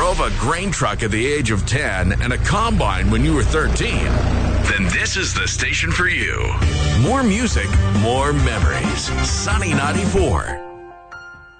drove a grain truck at the age of 10 and a combine when you were 13, then this is the station for you. More music, more memories. Sunny 94.